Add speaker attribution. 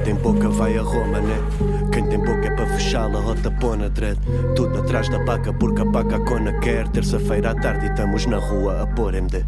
Speaker 1: tem boca vai a Roma, né? Quem tem boca é para fechá-la, rota pona dread. Tudo atrás da paca porque a paca a cona quer. Terça-feira à tarde e estamos na rua a pôr MD.